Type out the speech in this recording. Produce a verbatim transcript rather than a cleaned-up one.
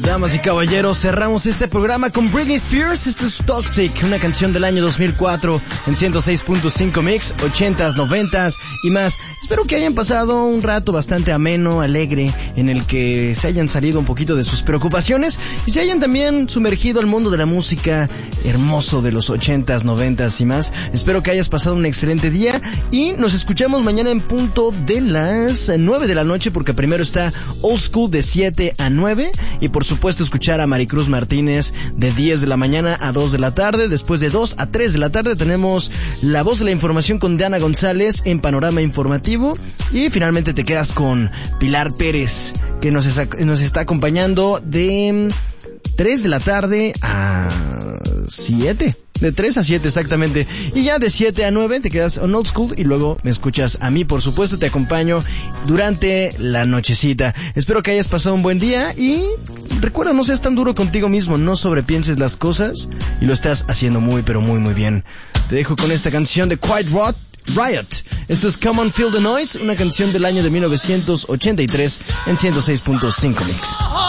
Damas y caballeros, cerramos este programa con Britney Spears. Esto es Toxic, una canción del año dos mil cuatro en ciento seis punto cinco Mix, ochentas, noventas y más. Espero que hayan pasado un rato bastante ameno, alegre, en el que se hayan salido un poquito de sus preocupaciones y se hayan también sumergido al mundo de la música hermoso de los ochentas, noventas y más. Espero que hayas pasado un excelente día y nos escuchamos mañana en punto de las nueve de la noche, porque primero está Old School de siete a nueve y por supuesto escuchar a Maricruz Martínez de diez de la mañana a dos de la tarde. Después de dos a tres de la tarde tenemos La Voz de la Información con Diana González en Panorama Informativo y finalmente te quedas con Pilar Pérez, que nos, es, nos está acompañando de tres de la tarde a siete. De tres a siete exactamente. Y ya de siete a nueve te quedas en Old School y luego me escuchas a mí, por supuesto. Te acompaño durante la nochecita. Espero que hayas pasado un buen día y recuerda, no seas tan duro contigo mismo. No sobrepienses las cosas y lo estás haciendo muy pero muy muy bien. Te dejo con esta canción de Quiet Riot. Riot. Esto es Come On Feel the Noise, una canción del año de mil novecientos ochenta y tres en ciento seis punto cinco Mix.